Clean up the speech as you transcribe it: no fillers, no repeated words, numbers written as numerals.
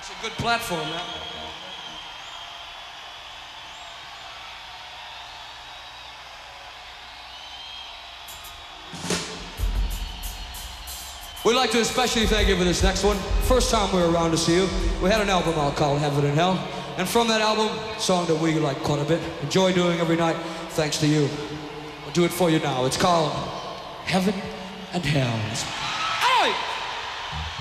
It's a good platform, man. We'd like to especially thank you for this next one. First time we were around to see you. We had an album out called Heaven and Hell. And from that album, a song that we like quite a bit, enjoy doing every night, thanks to you. We'll do it for you now. It's called Heaven and Hell. All right.